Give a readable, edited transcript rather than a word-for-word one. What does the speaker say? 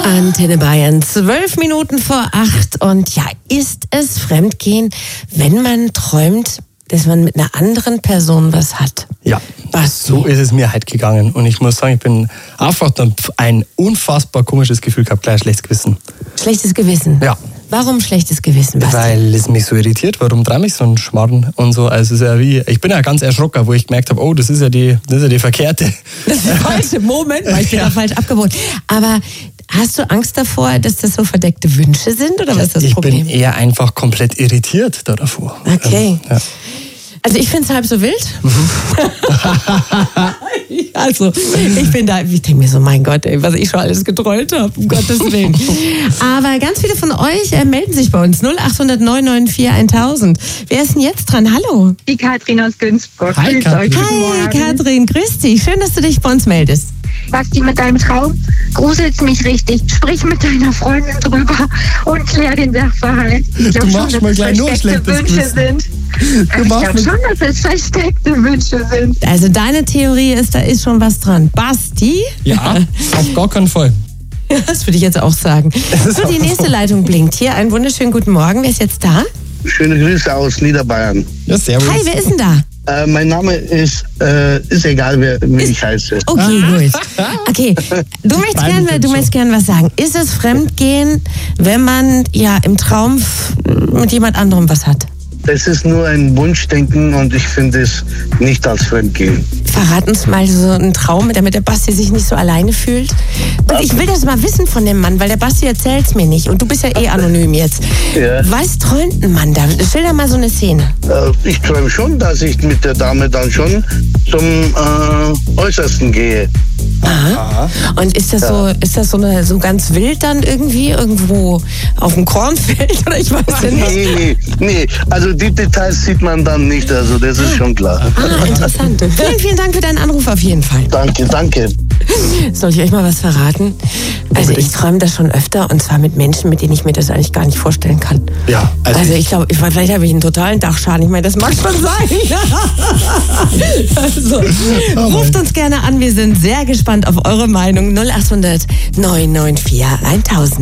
Antenne Bayern, 12 Minuten vor 8. Und ja, ist es Fremdgehen, wenn man träumt, dass man mit einer anderen Person was hat? Ja, Was? so ist es mir halt gegangen. Und ich muss sagen, ich bin einfach dann ein unfassbar komisches Gefühl gehabt, gleich schlechtes Gewissen. Schlechtes Gewissen? Ja. Warum schlechtes Gewissen, Basti? Weil es mich so irritiert, warum träume ich so einen Schmarrn und so. Also es ist ja wie, ich bin ja ganz erschrocken, wo ich gemerkt habe, oh, das ist ja die verkehrte. Das ist der falsche Moment, weil ich bin da falsch abgewogen. Aber hast du Angst davor, dass das so verdeckte Wünsche sind, oder was ist das Problem? Ich bin eher einfach komplett irritiert davor. Okay. Ja. Also ich finde es halb so wild. Also ich denke mir so, mein Gott, ey, was ich schon alles geträumt habe, um Gottes Willen. Aber ganz viele von euch melden sich bei uns. 0800 994 1000. Wer ist denn jetzt dran? Hallo. Die Katrin aus Günzburg. Hi, Katrin. Hi Katrin, grüß dich. Schön, dass du dich bei uns meldest. Basti, mit deinem Traum gruselt's mich richtig. Sprich mit deiner Freundin drüber und klär den Sachverhalt. Ich Du glaube machst schon, mal dass gleich es nur ein versteckte schlechtes Wünsche Gewissen. sind. Ich glaube schon, dass es versteckte Wünsche sind. Also deine Theorie ist, da ist schon was dran. Basti? Ja, auf gar keinen Fall. Das würde ich jetzt auch sagen. So, die nächste Leitung blinkt. Hier, einen wunderschönen guten Morgen. Wer ist jetzt da? Schöne Grüße aus Niederbayern. Ja, servus. Hi, wer ist denn da? Mein Name ist egal, wie ich heiße. Okay, gut. Okay, du möchtest gern was sagen. Ist es Fremdgehen, wenn man ja im Traum mit jemand anderem was hat? Es ist nur ein Wunschdenken und ich finde es nicht als Fremdgehen. Verrat uns mal so einen Traum, damit der Basti sich nicht so alleine fühlt. Und ich will das mal wissen von dem Mann, weil der Basti erzählt's mir nicht. Und du bist ja eh anonym jetzt. Ja. Was träumt ein Mann da? Schilder mal so eine Szene. Ich träume schon, dass ich mit der Dame dann schon zum Äußersten gehe. Aha. Und ist das so ganz wild dann irgendwie irgendwo auf dem Kornfeld oder ich weiß ja nicht. Nee. Also die Details sieht man dann nicht, also das ist schon klar. Ah, interessant. Vielen Dank für deinen Anruf auf jeden Fall. Danke. Soll ich euch mal was verraten? Also ich träume das schon öfter und zwar mit Menschen, mit denen ich mir das eigentlich gar nicht vorstellen kann. Ja, Also ich glaube, vielleicht habe ich einen totalen Dachschaden. Ich meine, das mag schon sein. Also, ruft uns gerne an. Wir sind sehr gespannt auf eure Meinung. 0800 994 1000.